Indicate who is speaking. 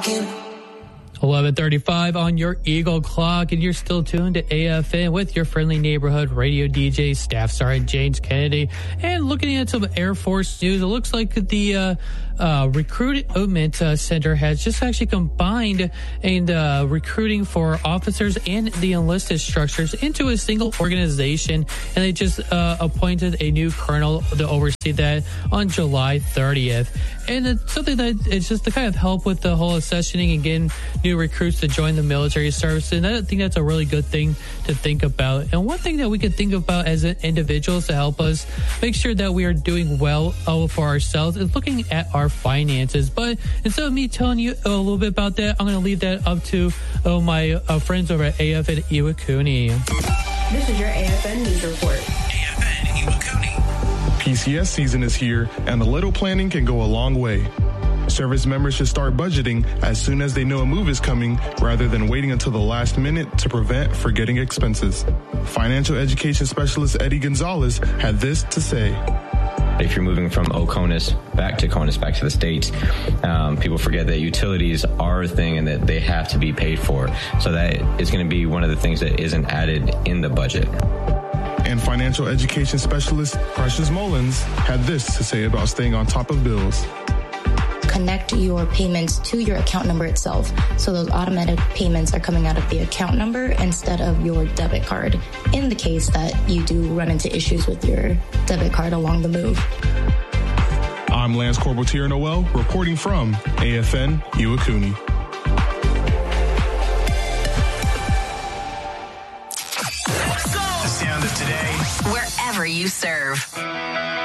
Speaker 1: rocking.
Speaker 2: 11:35 on your Eagle Clock, and you're still tuned to AFN with your friendly neighborhood radio DJ, Staff Sergeant James Kennedy. And looking at some Air Force news, it looks like the recruitment center has just actually combined and recruiting for officers and the enlisted structures into a single organization, and they just appointed a new colonel to oversee that on July 30th. And it's something that it's just to kind of help with the whole accessioning and getting new recruits to join the military service. And I think that's a really good thing to think about. And one thing that we can think about as individuals to help us make sure that we are doing well for ourselves is looking at our finances. But instead of me telling you a little bit about that, I'm going to leave that up to my friends over at AFN Iwakuni.
Speaker 3: This is your AFN News Report.
Speaker 4: AFN Iwakuni.
Speaker 5: PCS season is here, and a little planning can go a long way. Service members should start budgeting as soon as they know a move is coming, rather than waiting until the last minute to prevent forgetting expenses. Financial education specialist Eddie Gonzalez had this to say.
Speaker 6: If you're moving from CONUS back to the States, people forget that utilities are a thing and that they have to be paid for. So that is going to be one of the things that isn't added in the budget.
Speaker 5: And financial education specialist Precious Mullins had this to say about staying on top of bills.
Speaker 7: Connect your payments to your account number itself. So those automatic payments are coming out of the account number instead of your debit card, in the case that you do run into issues with your debit card along the move.
Speaker 5: I'm Lance Corporal Tierra Noel, reporting from AFN Iwakuni.
Speaker 4: The sound of today.
Speaker 8: Wherever you serve.